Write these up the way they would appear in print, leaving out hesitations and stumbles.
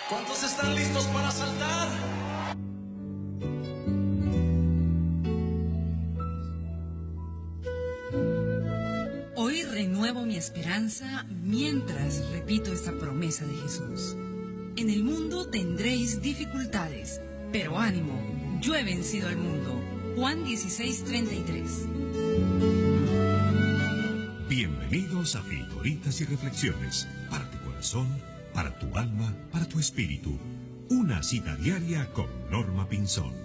¿Cuántos están listos para saltar? Hoy renuevo mi esperanza mientras repito esta promesa de Jesús. En el mundo tendréis dificultades, pero ánimo, yo he vencido al mundo. Juan 16:33. Bienvenidos a Pildoritas y Reflexiones, para tu corazón, para tu alma, para tu espíritu. Una cita diaria con Norma Pinzón.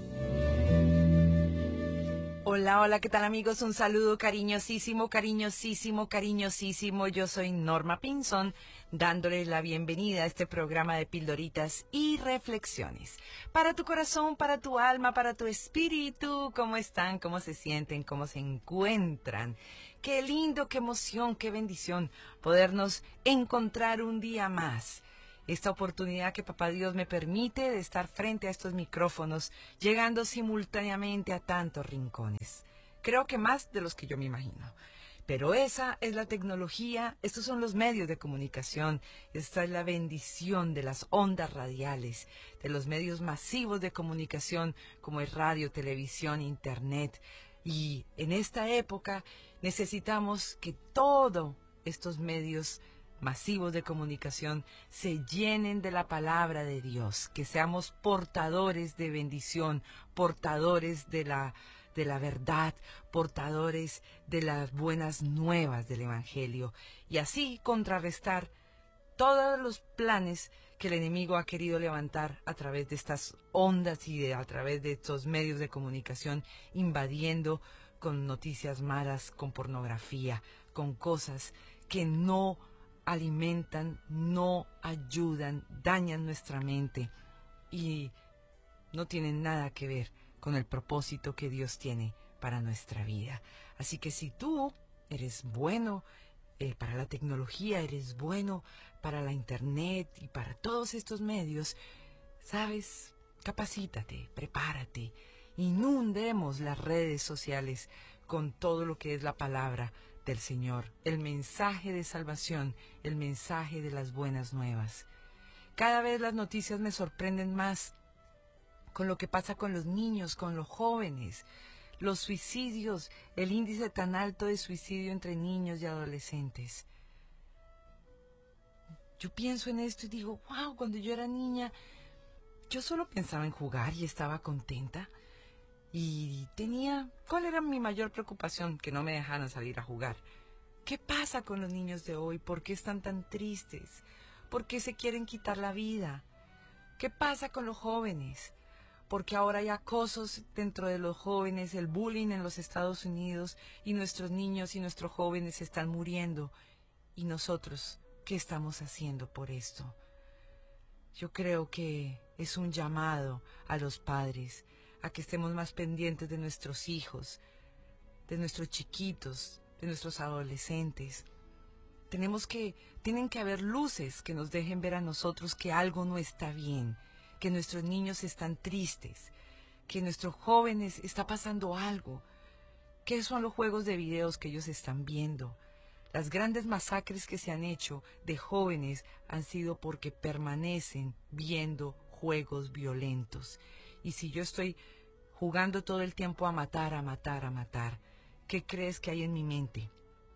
Hola, hola, ¿qué tal amigos? Un saludo cariñosísimo, cariñosísimo, cariñosísimo. Yo soy Norma Pinzón, dándoles la bienvenida a este programa de Pildoritas y Reflexiones. Para tu corazón, para tu alma, para tu espíritu. ¿Cómo están? ¿Cómo se sienten? ¿Cómo se encuentran? Qué lindo, qué emoción, qué bendición podernos encontrar un día más. Esta oportunidad que Papá Dios me permite de estar frente a estos micrófonos, llegando simultáneamente a tantos rincones. Creo que más de los que yo me imagino. Pero esa es la tecnología, estos son los medios de comunicación, esta es la bendición de las ondas radiales, de los medios masivos de comunicación como es radio, televisión, internet. Y en esta época necesitamos que todos estos medios masivos de comunicación se llenen de la palabra de Dios, que seamos portadores de bendición, portadores de la verdad, portadores de las buenas nuevas del Evangelio, y así contrarrestar todos los planes que el enemigo ha querido levantar a través de estas ondas y a través de estos medios de comunicación, invadiendo con noticias malas, con pornografía, con cosas que no alimentan, no ayudan, dañan nuestra mente y no tienen nada que ver con el propósito que Dios tiene para nuestra vida. Así que si tú eres bueno para la tecnología, eres bueno para la internet y para todos estos medios, sabes, capacítate, prepárate, inundemos las redes sociales con todo lo que es la palabra del Señor, el mensaje de salvación, el mensaje de las buenas nuevas. Cada vez las noticias me sorprenden más con lo que pasa con los niños, con los jóvenes, los suicidios, el índice tan alto de suicidio entre niños y adolescentes. Yo pienso en esto y digo, wow, cuando yo era niña, yo solo pensaba en jugar y estaba contenta. Y ¿cuál era mi mayor preocupación? Que no me dejaran salir a jugar. ¿Qué pasa con los niños de hoy? ¿Por qué están tan tristes? ¿Por qué se quieren quitar la vida? ¿Qué pasa con los jóvenes? Porque ahora hay acosos dentro de los jóvenes, el bullying en los Estados Unidos, y nuestros niños y nuestros jóvenes están muriendo. ¿Y nosotros qué estamos haciendo por esto? Yo creo que es un llamado a los padres a que estemos más pendientes de nuestros hijos, de nuestros chiquitos, de nuestros adolescentes. Tienen que haber luces que nos dejen ver a nosotros que algo no está bien, que nuestros niños están tristes, que nuestros jóvenes está pasando algo. ¿Qué son los juegos de videos que ellos están viendo? Las grandes masacres que se han hecho de jóvenes han sido porque permanecen viendo juegos violentos. Y si yo estoy jugando todo el tiempo a matar, ¿qué crees que hay en mi mente?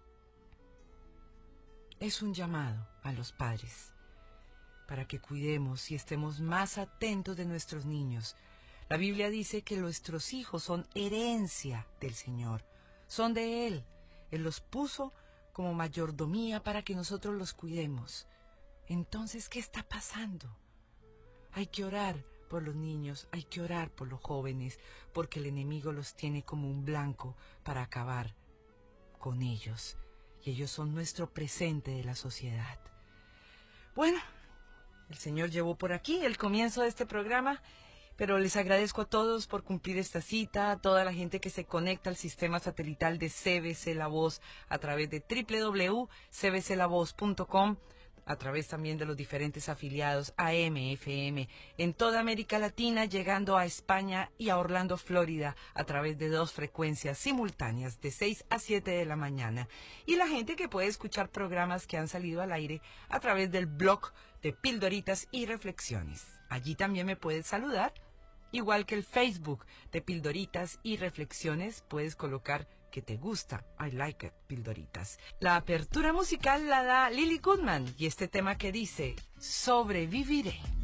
Es un llamado a los padres para que cuidemos y estemos más atentos de nuestros niños. La Biblia dice que nuestros hijos son herencia del Señor, son de Él. Él los puso como mayordomía para que nosotros los cuidemos. Entonces, ¿qué está pasando? Hay que orar por los niños, hay que orar por los jóvenes, porque el enemigo los tiene como un blanco para acabar con ellos. Y ellos son nuestro presente de la sociedad. Bueno, el Señor llevó por aquí el comienzo de este programa, pero les agradezco a todos por cumplir esta cita, a toda la gente que se conecta al sistema satelital de CBC La Voz a través de www.cbclavoz.com, a través también de los diferentes afiliados AM, FM, en toda América Latina, llegando a España y a Orlando, Florida, a través de 2 frecuencias simultáneas de 6 a 7 de la mañana. Y la gente que puede escuchar programas que han salido al aire a través del blog de Pildoritas y Reflexiones. Allí también me puedes saludar, igual que el Facebook de Pildoritas y Reflexiones, puedes colocar que te gusta, I like it, Pildoritas. La apertura musical la da Lily Goodman y este tema que dice, sobreviviré.